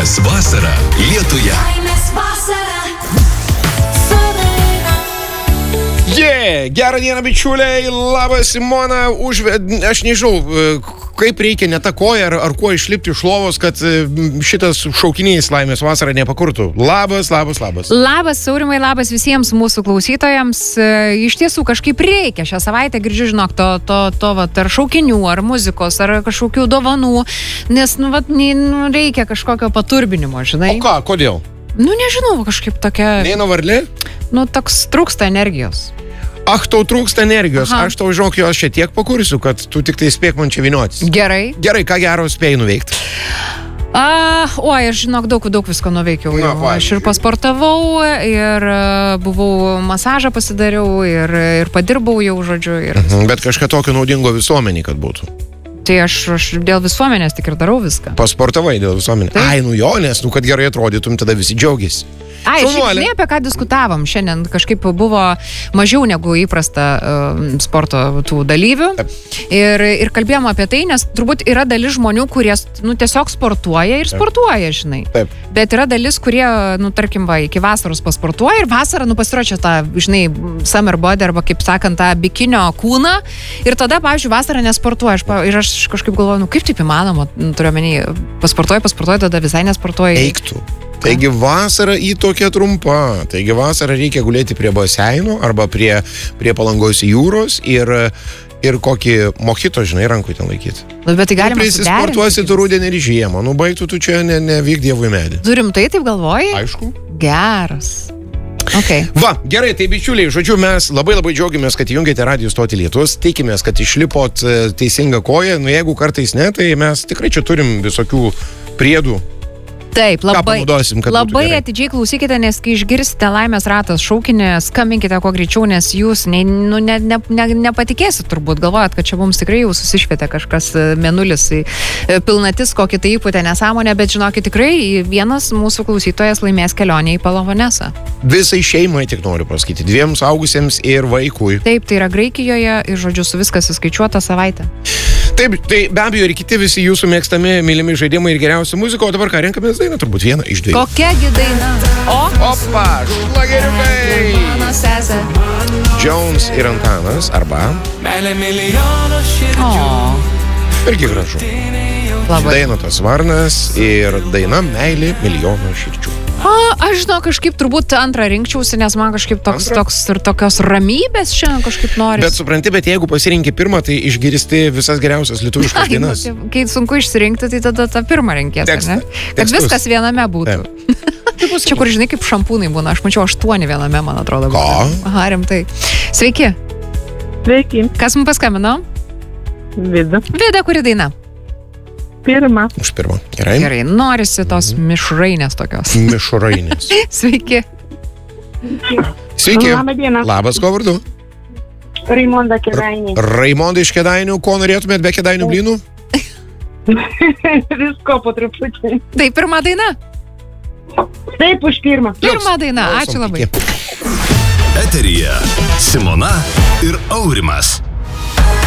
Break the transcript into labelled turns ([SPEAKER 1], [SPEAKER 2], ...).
[SPEAKER 1] Laimės vasara Lietuje.
[SPEAKER 2] Gerą dieną, bičiuliai, labas Simona, aš nežinau, kaip reikia ne tą koją ar kuo išlipti iš lovos, kad šitas šaukinys Laimės vasarą nepakurtų. Labas.
[SPEAKER 3] Labas, Aurimai, labas visiems mūsų klausytojams. Iš tiesų kažkaip reikia šią savaitę, girdžiu, žinok, ar šaukinių, ar muzikos, ar kažkokių dovanų, nes, reikia kažkokio paturbinimo, žinai.
[SPEAKER 2] O ką, kodėl?
[SPEAKER 3] Nežinau, kažkaip tokia...
[SPEAKER 2] Neina varlė?
[SPEAKER 3] Toks trūksta energijos.
[SPEAKER 2] Tau trūksta energijos. Aha. Aš tau, žinok, jos šiek tiek pakursiu, kad tu tik tai spėk man čia vyniotis.
[SPEAKER 3] Gerai,
[SPEAKER 2] ką gero spėjai nuveikti?
[SPEAKER 3] Aš, žinok, daug visko nuveikiau. Aš ir pasportavau, ir buvau masažą pasidariau, ir padirbau jau, žodžiu.
[SPEAKER 2] Bet kažką tokio naudingo visuomeniai, kad būtų.
[SPEAKER 3] Tai aš dėl visuomenės tik ir darau viską.
[SPEAKER 2] Pasportavai dėl visuomenės. Nes, kad gerai atrodytum, tada visi džiaugiasi.
[SPEAKER 3] Žinai, apie ką diskutavom šiandien, kažkaip buvo mažiau negu įprasta sporto tų dalyvių. Ir kalbėjom apie tai, nes turbūt yra dalis žmonių, kurie tiesiog sportuoja ir sportuoja, žinai.
[SPEAKER 2] Taip.
[SPEAKER 3] Bet yra dalis, kurie, tarkim, iki vasaros pasportuoja ir vasarą, pasiruošia tą, žinai, summer body arba, kaip sakant, tą bikinio kūną ir tada, pavyzdžiui, vasarą nesportuoja. Ir aš kažkaip galvoju, kaip taip įmanoma, turiu omeny, pasportuoja, tada visai nesportuoja.
[SPEAKER 2] Eiktų. Taigi vasara į tokia trumpa. Taigi vasarą reikia gulėti prie baseino arba prie Palangos jūros ir kokį mojito, žinai, rankui ten laikyti.
[SPEAKER 3] Bet tai galima suderinti.
[SPEAKER 2] Prisisportuosi tu rudenį ir žiemą. Baigtų tu čia nevyk dievui medį.
[SPEAKER 3] Turim taip galvoji?
[SPEAKER 2] Aišku.
[SPEAKER 3] Geras. Okay.
[SPEAKER 2] Gerai, tai bičiuliai, žodžiu, mes labai džiaugiamės, kad įjungėte radijo stotį Lietuvos, tikimės, kad išlipot teisingą koją, jeigu kartais ne, tai mes tikrai čia turim visokių priedų.
[SPEAKER 3] Taip, labai
[SPEAKER 2] atidžiai
[SPEAKER 3] klausykite, nes kai išgirsite Laimės ratas šaukinį, skambinkite kuo greičiau, nes jūs nepatikėsit turbūt, galvojat, kad čia mums tikrai jau susišvietė kažkas mėnulis į pilnatis, kokį tai įpūtė nesąmonę, bet žinokit, tikrai vienas mūsų klausytojas laimės kelionę į Peloponesą.
[SPEAKER 2] Visai šeimai tik noriu pasakyti, 2 suaugusiems ir vaikui.
[SPEAKER 3] Taip, tai yra Graikijoje ir, žodžiu, su viskas įskaičiuota savaitę.
[SPEAKER 2] Taip, tai be abejo ir kiti visi jūsų mėgstami, mylimi žaidimai ir geriausia muzika, o dabar ką renkamės dainą, turbūt vieną iš 2.
[SPEAKER 3] Kokiagi daina?
[SPEAKER 2] Opa, šlageriukai! Jones ir Antanas arba... Irgi gražu. Dainotas Varnas ir daina Meilė milijono širdžių.
[SPEAKER 3] Aš žinau, kažkaip turbūt antrą rinkčiausi, nes man kažkaip toks ir tokios ramybės šiandien kažkaip nori.
[SPEAKER 2] Bet supranti, bet jeigu pasirinki pirmą, tai išgirsti visas geriausias lietuviškas dainas.
[SPEAKER 3] Kai sunku išsirinkti, tai tada tą pirmą renkėsi, ne? Kad viskas viename būtų. Čia kur, žinai, kaip šampūnai būna. Aš mačiau 8 viename, man atrodo.
[SPEAKER 2] Ko?
[SPEAKER 3] Aha, rimtai. Sveiki.
[SPEAKER 4] Sveiki.
[SPEAKER 3] Kas mums paskambino? Vida, kuri daina?
[SPEAKER 4] Pirma.
[SPEAKER 2] Už pirmą. Gerai,
[SPEAKER 3] norisi tos mišrainės tokios.
[SPEAKER 2] Mišrainės.
[SPEAKER 3] Sveiki.
[SPEAKER 2] Sveiki.
[SPEAKER 4] Labą dieną.
[SPEAKER 2] Labas, ko vardu?
[SPEAKER 4] Raimonda Kėdainiai.
[SPEAKER 2] Raimonda iš Kėdainių. Ko norėtumėt be Kėdainių blynų?
[SPEAKER 4] Visko po truputį.
[SPEAKER 3] Tai pirma daina?
[SPEAKER 4] Taip, už pirmą.
[SPEAKER 3] Pirma daina, ačiū labai.
[SPEAKER 1] Eteryje Simona ir Aurimas.